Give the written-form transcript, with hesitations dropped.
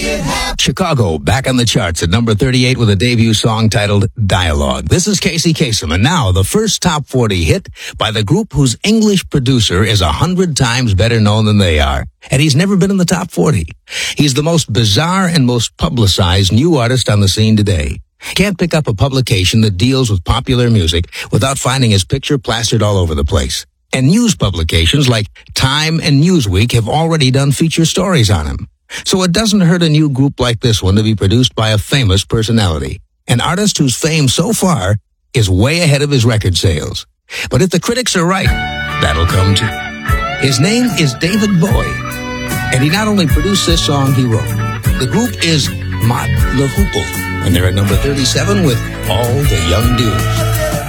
Chicago back on the charts at number 38 with a debut song titled Dialogue. This is Casey Kasem, and now the first top 40 hit by the group whose English producer is 100 times better known than they are. And he's never been in the top 40. He's the most bizarre and most publicized new artist on the scene today. Can't pick up a publication that deals with popular music without finding his picture plastered all over the place. And news publications like Time and Newsweek have already done feature stories on him. So it doesn't hurt a new group like this one to be produced by a famous personality. An artist whose fame so far is way ahead of his record sales. But if the critics are right, that'll come too. His name is David Bowie, and he not only produced this song, he wrote. The group is Mott the Hoople, and they're at number 37 with All the Young Dudes.